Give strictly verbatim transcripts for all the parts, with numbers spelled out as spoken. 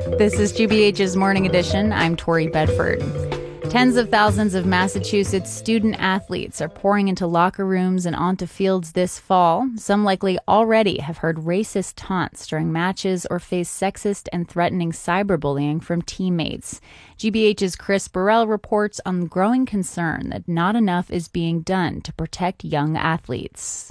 This is G B H's Morning Edition. I'm Tori Bedford. Tens of thousands of Massachusetts student athletes are pouring into locker rooms and onto fields this fall. Some likely already have heard racist taunts during matches or face sexist and threatening cyberbullying from teammates. G B H's Chris Burrell reports on the growing concern that not enough is being done to protect young athletes.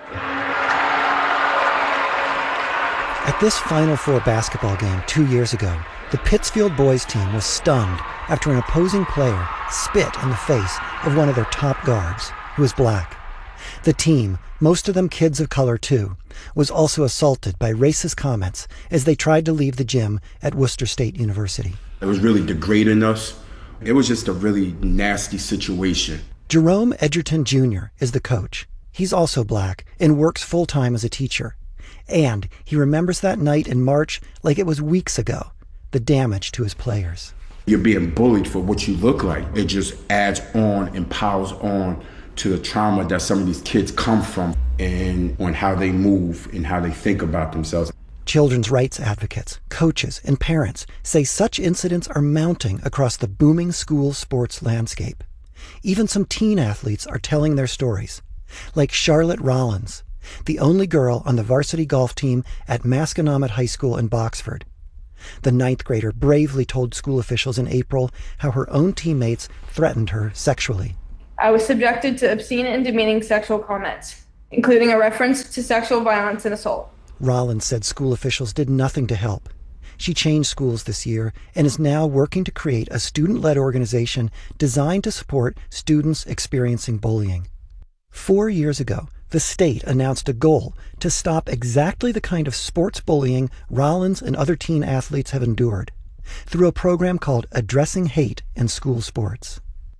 At this Final Four basketball game two years ago, the Pittsfield boys team was stunned after an opposing player spit in the face of one of their top guards, who was black. The team, most of them kids of color too, was also assaulted by racist comments as they tried to leave the gym at Worcester State University. It was really degrading us. It was just a really nasty situation. Jerome Edgerton Junior is the coach. He's also black and works full-time as a teacher. And he remembers that night in March like it was weeks ago, the damage to his players. You're being bullied for what you look like. It just adds on and piles on to the trauma that some of these kids come from and on how they move and how they think about themselves. Children's rights advocates, coaches, and parents say such incidents are mounting across the booming school sports landscape. Even some teen athletes are telling their stories, like Charlotte Rollins, the only girl on the varsity golf team at Masconomet High School in Boxford. The ninth grader bravely told school officials in April how her own teammates threatened her sexually. I was subjected to obscene and demeaning sexual comments, including a reference to sexual violence and assault. Rollins said school officials did nothing to help. She changed schools this year and is now working to create a student-led organization designed to support students experiencing bullying. Four years ago, the state announced a goal to stop exactly the kind of sports bullying Rollins and other teen athletes have endured through a program called Addressing Hate in School Sports.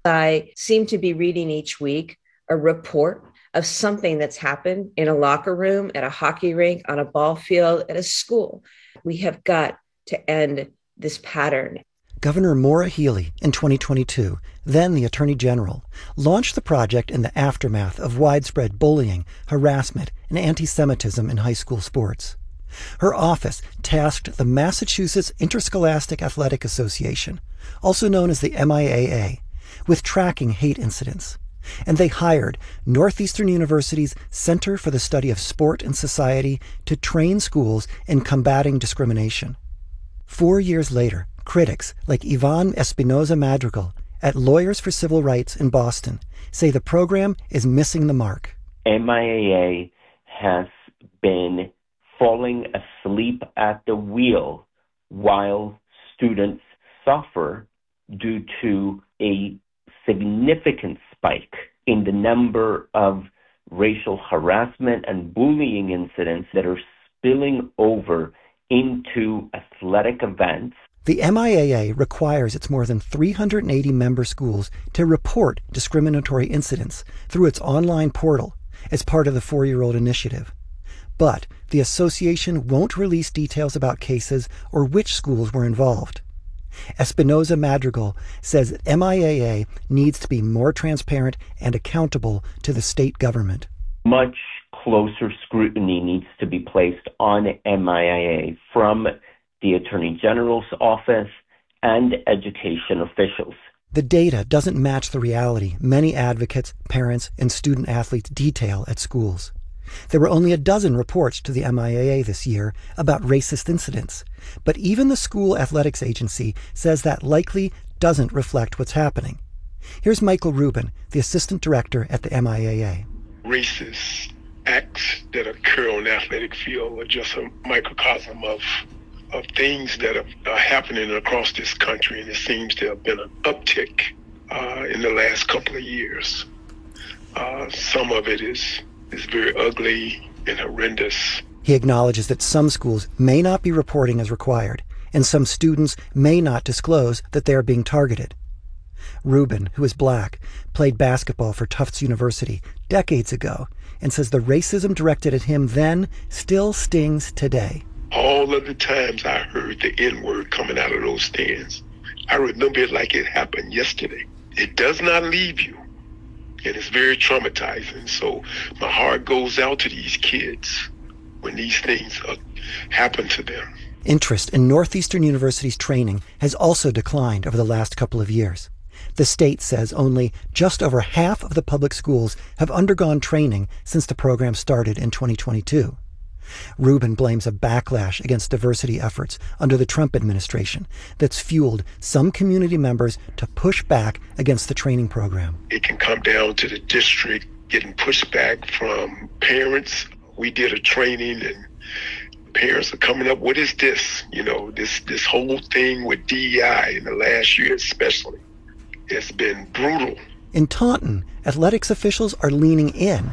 I seem to be reading each week a report of something that's happened in a locker room, at a hockey rink, on a ball field, at a school. We have got to end this pattern. Governor Maura Healey in twenty twenty-two, then the Attorney General, launched the project in the aftermath of widespread bullying, harassment, and anti-Semitism in high school sports. Her office tasked the Massachusetts Interscholastic Athletic Association, also known as the M I A A, with tracking hate incidents. And they hired Northeastern University's Center for the Study of Sport and Society to train schools in combating discrimination. Four years later, critics like Yvonne Espinoza Madrigal at Lawyers for Civil Rights in Boston say the program is missing the mark. M I A A has been falling asleep at the wheel while students suffer due to a significant spike in the number of racial harassment and bullying incidents that are spilling over into athletic events. The M I A A requires its more than three hundred eighty member schools to report discriminatory incidents through its online portal as part of the four-year-old initiative. But the association won't release details about cases or which schools were involved. Espinoza Madrigal says that M I A A needs to be more transparent and accountable to the state government. Much closer scrutiny needs to be placed on M I A A from the Attorney General's office and education officials. The data doesn't match the reality many advocates, parents, and student athletes detail at schools. There were only a dozen reports to the M I A A this year about racist incidents, but even the school athletics agency says that likely doesn't reflect what's happening. Here's Michael Rubin, the assistant director at the M I A A. Racist acts that occur on the athletic field are just a microcosm of of things that are, are happening across this country, and it seems to have been an uptick uh, in the last couple of years. Uh, some of it is is very ugly and horrendous. He acknowledges that some schools may not be reporting as required, and some students may not disclose that they are being targeted. Rubin, who is black, played basketball for Tufts University decades ago and says the racism directed at him then still stings today. All of the times I heard the N-word coming out of those stands, I remember it like it happened yesterday. It does not leave you, and it's very traumatizing. So my heart goes out to these kids when these things uh, happen to them. Interest in Northeastern University's training has also declined over the last couple of years. The state says only just over half of the public schools have undergone training since the program started in twenty twenty-two. Rubin blames a backlash against diversity efforts under the Trump administration that's fueled some community members to push back against the training program. It can come down to the district getting pushback from parents. We did a training and parents are coming up, what is this? You know, this, this whole thing with D E I in the last year especially. It's been brutal. In Taunton, athletics officials are leaning in.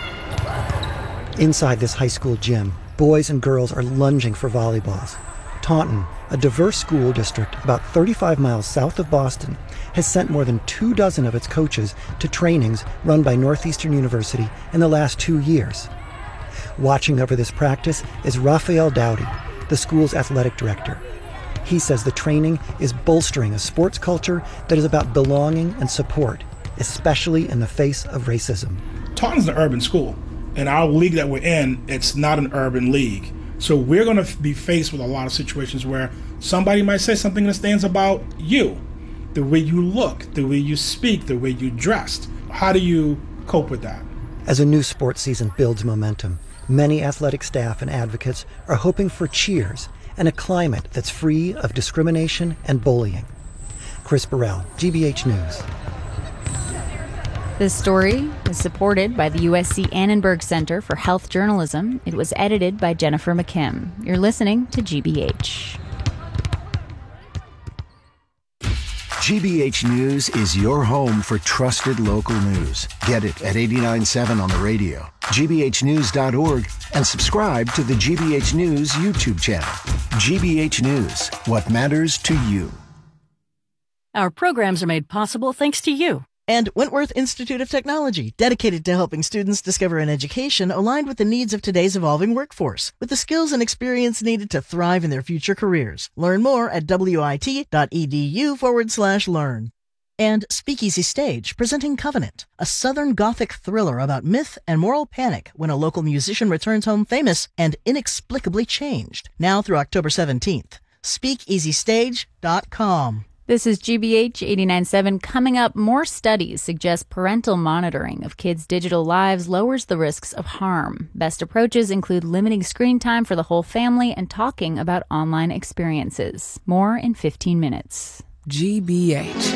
Inside this high school gym, boys and girls are lunging for volleyballs. Taunton, a diverse school district about thirty-five miles south of Boston, has sent more than two dozen of its coaches to trainings run by Northeastern University in the last two years. Watching over this practice is Raphael Dowdy, the school's athletic director. He says the training is bolstering a sports culture that is about belonging and support, especially in the face of racism. Taunton's an urban school. In our league that we're in, it's not an urban league. So we're going to be faced with a lot of situations where somebody might say something that stands about you, the way you look, the way you speak, the way you dressed. How do you cope with that? As a new sports season builds momentum, many athletic staff and advocates are hoping for cheers and a climate that's free of discrimination and bullying. Chris Burrell, G B H News. This story is supported by the U S C Annenberg Center for Health Journalism. It was edited by Jennifer McKim. You're listening to G B H. G B H News is your home for trusted local news. Get it at eighty-nine point seven on the radio, G B H news dot org, and subscribe to the G B H News YouTube channel. G B H News, what matters to you. Our programs are made possible thanks to you. And Wentworth Institute of Technology, dedicated to helping students discover an education aligned with the needs of today's evolving workforce, with the skills and experience needed to thrive in their future careers. Learn more at wit.edu forward slash learn. And Speakeasy Stage, presenting Covenant, a Southern Gothic thriller about myth and moral panic when a local musician returns home famous and inexplicably changed. Now through October seventeenth. speakeasy stage dot com. This is G B H eighty-nine point seven. Coming up, more studies suggest parental monitoring of kids' digital lives lowers the risks of harm. Best approaches include limiting screen time for the whole family and talking about online experiences. More in fifteen minutes. G B H.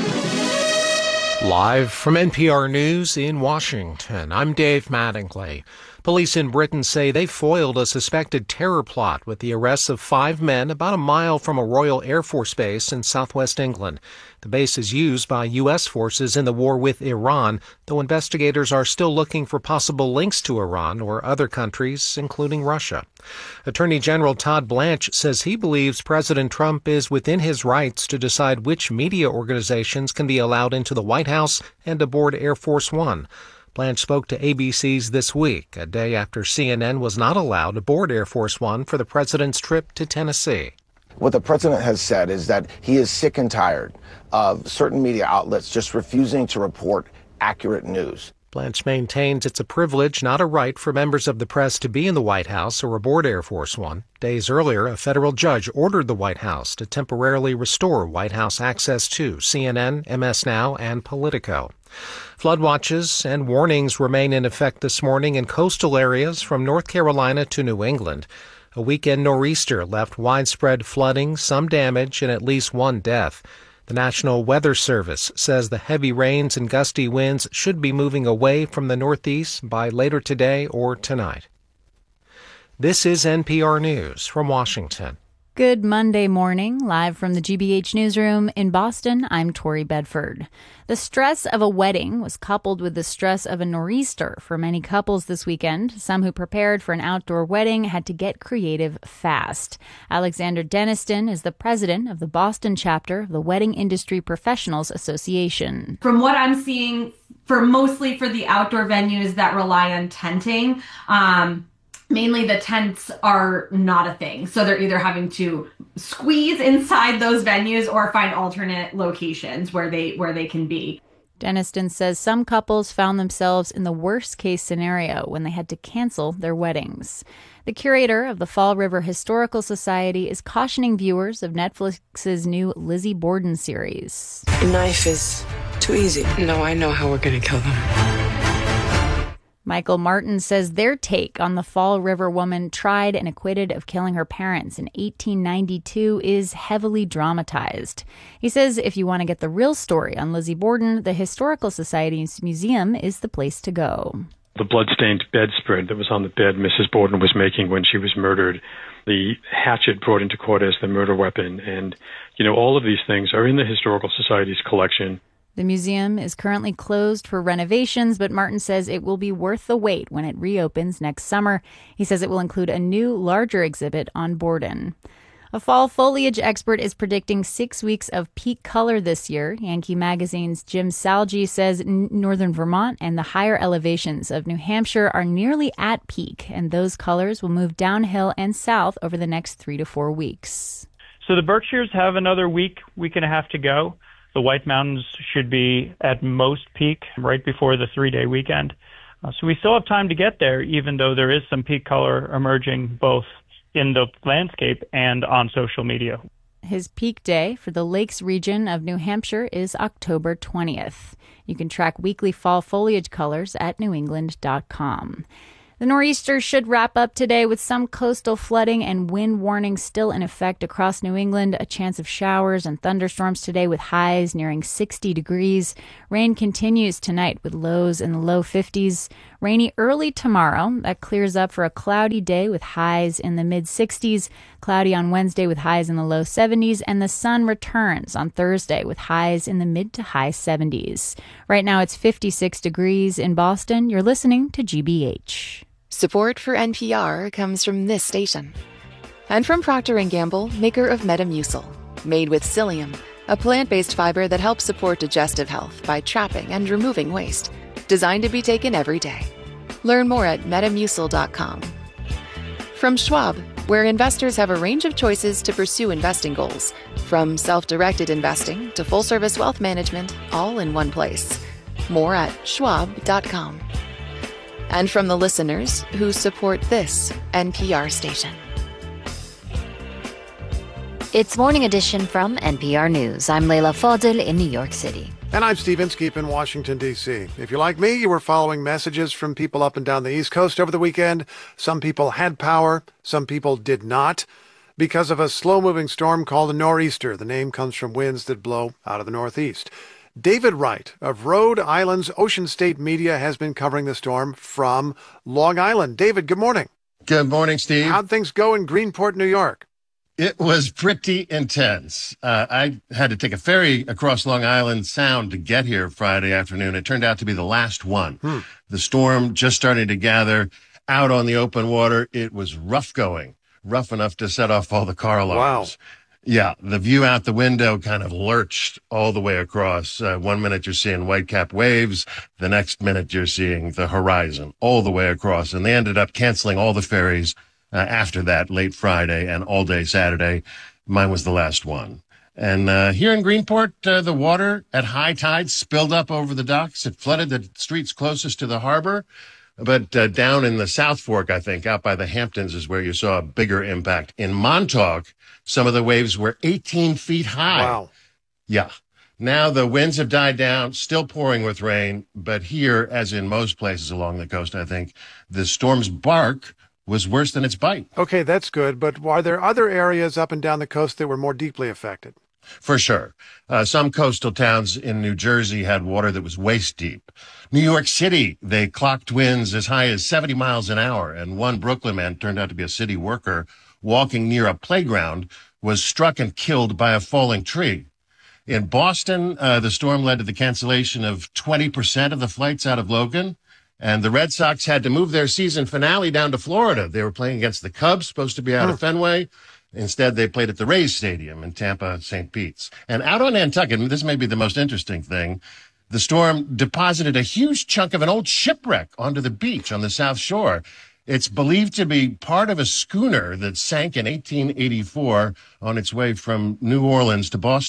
Live from N P R News in Washington, I'm Dave Mattingly. Police in Britain say they foiled a suspected terror plot with the arrests of five men about a mile from a Royal Air Force base in southwest England. The base is used by U S forces in the war with Iran, though investigators are still looking for possible links to Iran or other countries, including Russia. Attorney General Todd Blanche says he believes President Trump is within his rights to decide which media organizations can be allowed into the White House and aboard Air Force One. Blanche spoke to A B C's This Week, a day after C N N was not allowed aboard Air Force One for the president's trip to Tennessee. What the president has said is that he is sick and tired of certain media outlets just refusing to report accurate news. Blanche maintains it's a privilege, not a right, for members of the press to be in the White House or aboard Air Force One. Days earlier, a federal judge ordered the White House to temporarily restore White House access to C N N, M S Now, and Politico. Flood watches and warnings remain in effect this morning in coastal areas from North Carolina to New England. A weekend nor'easter left widespread flooding, some damage, and at least one death. The National Weather Service says the heavy rains and gusty winds should be moving away from the Northeast by later today or tonight. This is N P R News from Washington. Good Monday morning, live from the G B H newsroom in Boston. I'm Tori Bedford. The stress of a wedding was coupled with the stress of a nor'easter for many couples this weekend. Some who prepared for an outdoor wedding had to get creative fast. Alexander Deniston is the president of the Boston chapter of the Wedding Industry Professionals Association. From what I'm seeing, for mostly for the outdoor venues that rely on tenting, um, mainly the tents are not a thing. So they're either having to squeeze inside those venues or find alternate locations where they where they can be. Deniston says some couples found themselves in the worst-case scenario when they had to cancel their weddings. The curator of the Fall River Historical Society is cautioning viewers of Netflix's new Lizzie Borden series. A knife is too easy. No, I know how we're going to kill them. Michael Martin says their take on the Fall River woman tried and acquitted of killing her parents in eighteen ninety-two is heavily dramatized. He says if you want to get the real story on Lizzie Borden, the Historical Society's museum is the place to go. The bloodstained bedspread that was on the bed Missus Borden was making when she was murdered, the hatchet brought into court as the murder weapon, and, you know, all of these things are in the Historical Society's collection. The museum is currently closed for renovations, but Martin says it will be worth the wait when it reopens next summer. He says it will include a new, larger exhibit on Borden. A fall foliage expert is predicting six weeks of peak color this year. Yankee Magazine's Jim Salge says northern Vermont and the higher elevations of New Hampshire are nearly at peak, and those colors will move downhill and south over the next three to four weeks. So the Berkshires have another week, week and a half to go. The White Mountains should be at most peak right before the three-day weekend. Uh, so we still have time to get there, even though there is some peak color emerging both in the landscape and on social media. His peak day for the Lakes region of New Hampshire is October twentieth. You can track weekly fall foliage colors at new england dot com. The nor'easters should wrap up today with some coastal flooding and wind warnings still in effect across New England. A chance of showers and thunderstorms today with highs nearing sixty degrees. Rain continues tonight with lows in the low fifties. Rainy early tomorrow. That clears up for a cloudy day with highs in the mid-sixties. Cloudy on Wednesday with highs in the low seventies. And the sun returns on Thursday with highs in the mid to high seventies. Right now it's fifty-six degrees in Boston. You're listening to G B H. Support for N P R comes from this station. And from Procter and Gamble, maker of Metamucil. Made with psyllium, a plant-based fiber that helps support digestive health by trapping and removing waste. Designed to be taken every day. Learn more at metamucil dot com. From Schwab, where investors have a range of choices to pursue investing goals. From self-directed investing to full-service wealth management, all in one place. More at schwab dot com. And from the listeners who support this N P R station. It's Morning Edition from N P R News. I'm Leila Fadel in New York City. And I'm Steve Inskeep in Washington, D C. If you're like me, you were following messages from people up and down the East Coast over the weekend. Some people had power, some people did not, because of a slow-moving storm called a nor'easter. The name comes from winds that blow out of the northeast. David Wright of Rhode Island's Ocean State Media has been covering the storm from Long Island. David, good morning. Good morning, Steve. How'd things go in Greenport, New York? It was pretty intense. Uh, I had to take a ferry across Long Island Sound to get here Friday afternoon. It turned out to be the last one. Hmm. The storm just starting to gather out on the open water. It was rough going, rough enough to set off all the car alarms. Wow. Yeah, the view out the window kind of lurched all the way across. Uh, one minute you're seeing white-capped waves. The next minute you're seeing the horizon all the way across. And they ended up canceling all the ferries uh, after that late Friday and all day Saturday. Mine was the last one. And uh, here in Greenport, uh, the water at high tide spilled up over the docks. It flooded the streets closest to the harbor. But uh, down in the South Fork, I think, out by the Hamptons is where you saw a bigger impact. In Montauk, some of the waves were eighteen feet high. Wow. Yeah. Now the winds have died down, still pouring with rain. But here, as in most places along the coast, I think, the storm's bark was worse than its bite. Okay, that's good. But are there other areas up and down the coast that were more deeply affected? For sure. Uh, some coastal towns in New Jersey had water that was waist deep. New York City, they clocked winds as high as seventy miles an hour. And one Brooklyn man, turned out to be a city worker, walking near a playground, was struck and killed by a falling tree. In Boston, uh, the storm led to the cancellation of twenty percent of the flights out of Logan. And the Red Sox had to move their season finale down to Florida. They were playing against the Cubs, supposed to be out of Fenway. Instead, they played at the Rays Stadium in Tampa, Saint Pete's. And out on Nantucket, this may be the most interesting thing, the storm deposited a huge chunk of an old shipwreck onto the beach on the South Shore. It's believed to be part of a schooner that sank in eighteen eighty-four on its way from New Orleans to Boston.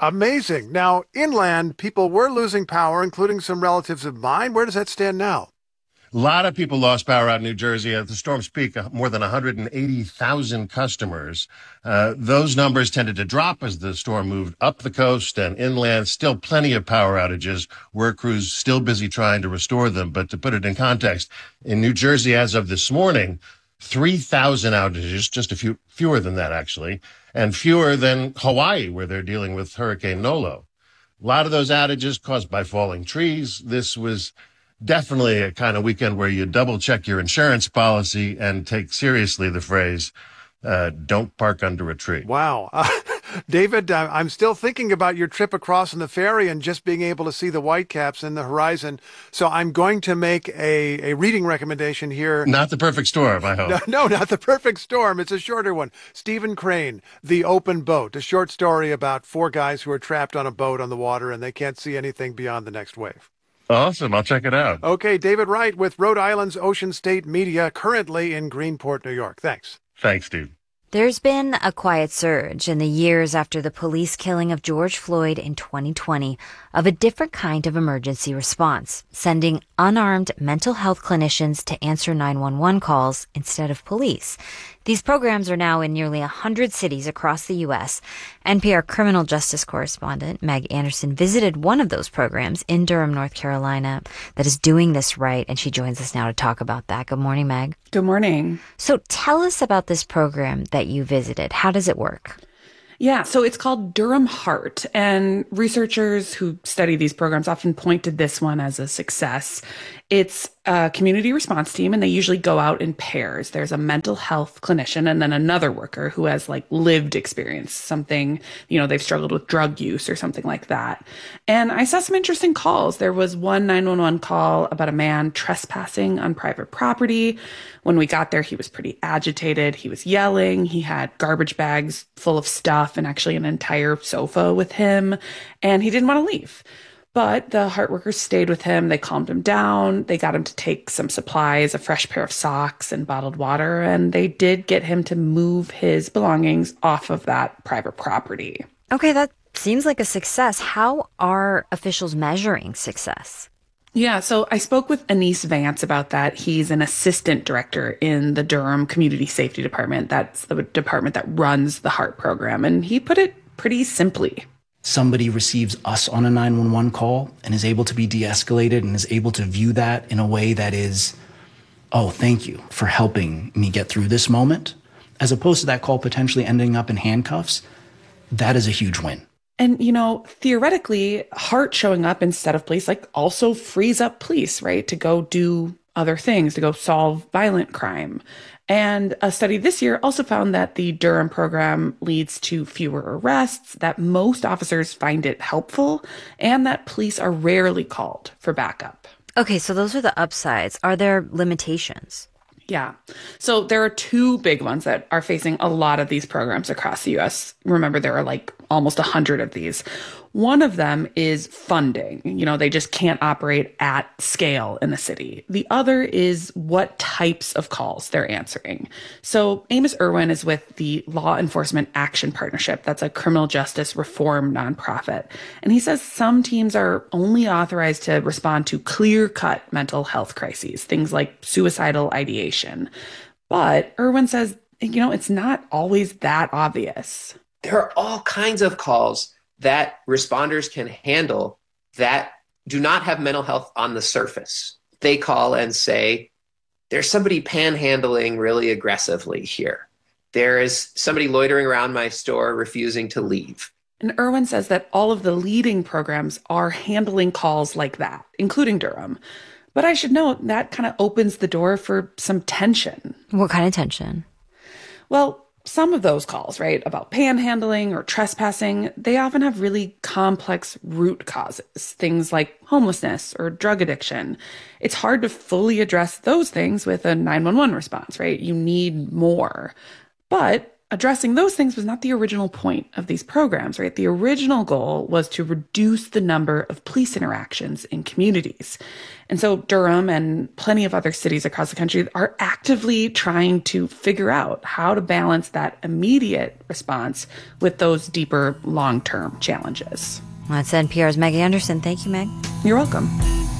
Amazing. Now, inland, people were losing power, including some relatives of mine. Where does that stand now? A lot of people lost power out in New Jersey. At the storm's peak, more than one hundred eighty thousand customers. Uh, those numbers tended to drop as the storm moved up the coast and inland. Still plenty of power outages. Work crews still busy trying to restore them. But to put it in context, in New Jersey as of this morning, three thousand outages, just a few fewer than that, actually, and fewer than Hawaii, where they're dealing with Hurricane Nolo. A lot of those outages caused by falling trees. This was definitely a kind of weekend where you double check your insurance policy and take seriously the phrase, uh, don't park under a tree. Wow. Uh, David, uh, I'm still thinking about your trip across on the ferry and just being able to see the whitecaps in the horizon. So I'm going to make a, a reading recommendation here. Not the perfect storm, I hope. No, no, not the perfect storm. It's a shorter one. Stephen Crane, The Open Boat, a short story about four guys who are trapped on a boat on the water and they can't see anything beyond the next wave. Awesome. I'll check it out. Okay, David Wright with Rhode Island's Ocean State Media, currently in Greenport, New York. Thanks. Thanks, Steve. There's been a quiet surge in the years after the police killing of George Floyd in twenty twenty of a different kind of emergency response, sending unarmed mental health clinicians to answer nine one one calls instead of police. These programs are now in nearly one hundred cities across the U S N P R criminal justice correspondent Meg Anderson visited one of those programs in Durham, North Carolina, that is doing this right, and she joins us now to talk about that. Good morning, Meg. Good morning. So tell us about this program that you visited. How does it work? Yeah, so it's called Durham Heart, and researchers who study these programs often point to this one as a success. It's a community response team, and they usually go out in pairs. There's a mental health clinician and then another worker who has like lived experience, something, you know, they've struggled with drug use or something like that. And I saw some interesting calls. There was one nine one one call about a man trespassing on private property. When we got there, he was pretty agitated. He was yelling. He had garbage bags full of stuff and actually an entire sofa with him, and he didn't want to leave. But the heart workers stayed with him. They calmed him down. They got him to take some supplies, a fresh pair of socks and bottled water, and they did get him to move his belongings off of that private property. Okay, that seems like a success. How are officials measuring success? Yeah, so I spoke with Anise Vance about that. He's an assistant director in the Durham Community Safety Department. That's the department that runs the HEART program. And he put it pretty simply. Somebody receives us on a nine one one call and is able to be de-escalated and is able to view that in a way that is, oh, thank you for helping me get through this moment, as opposed to that call potentially ending up in handcuffs. That is a huge win. And, you know, theoretically, HEART showing up instead of police, like, also frees up police, right, to go do other things, to go solve violent crime. And a study this year also found that the Durham program leads to fewer arrests, that most officers find it helpful, and that police are rarely called for backup. Okay, so those are the upsides. Are there limitations? Yeah. So there are two big ones that are facing a lot of these programs across the U S. Remember, there are like almost a hundred of these. One of them is funding. You know, they just can't operate at scale in the city. The other is what types of calls they're answering. So Amos Irwin is with the Law Enforcement Action Partnership. That's a criminal justice reform nonprofit. And he says some teams are only authorized to respond to clear-cut mental health crises, things like suicidal ideation. But Irwin says, you know, it's not always that obvious. There are all kinds of calls that responders can handle that do not have mental health on the surface. They call and say, there's somebody panhandling really aggressively here. There is somebody loitering around my store refusing to leave. And Irwin says that all of the leading programs are handling calls like that, including Durham. But I should note that kind of opens the door for some tension. What kind of tension? Well, some of those calls, right, about panhandling or trespassing, they often have really complex root causes, things like homelessness or drug addiction. It's hard to fully address those things with a nine one one response, right? You need more. But addressing those things was not the original point of these programs, right? The original goal was to reduce the number of police interactions in communities. And so Durham and plenty of other cities across the country are actively trying to figure out how to balance that immediate response with those deeper long-term challenges. That's N P R's Maggie Anderson. Thank you, Meg. You're welcome.